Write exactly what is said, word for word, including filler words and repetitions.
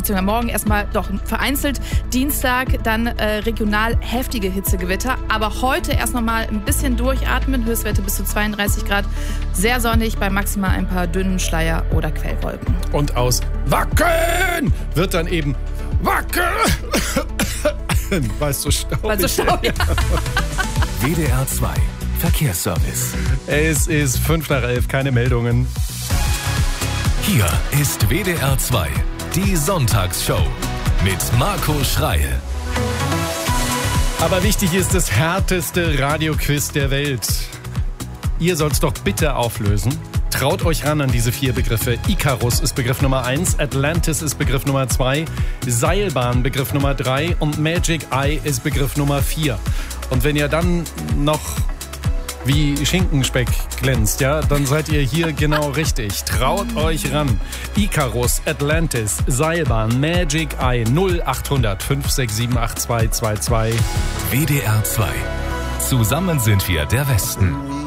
beziehungsweise morgen erstmal doch vereinzelt. Dienstag dann äh, regional heftige Hitzegewitter. Aber heute erst nochmal ein bisschen durchatmen. Höchstwerte bis zu zweiunddreißig Grad. Sehr sonnig, bei maximal ein paar dünnen Schleier- oder Quellwolken. Und aus Wacken wird dann eben Wacken. Weil es so staubig Weil so staubig. W D R zwei Verkehrsservice. Es ist fünf nach elf, keine Meldungen. Hier ist W D R zwei, die Sonntagsshow mit Marco Schreil. Aber wichtig ist das härteste Radioquiz der Welt. Ihr sollt es doch bitte auflösen. Traut euch ran an diese vier Begriffe. Icarus ist Begriff Nummer eins, Atlantis ist Begriff Nummer zwei, Seilbahn Begriff Nummer drei und Magic Eye ist Begriff Nummer vier. Und wenn ihr dann noch wie Schinkenspeck glänzt, ja, dann seid ihr hier genau richtig. Traut euch ran. Icarus, Atlantis, Seilbahn, Magic Eye null acht hundert fünf sechs sieben acht zwei zwei zwei. W D R zwei. Zusammen sind wir der Westen.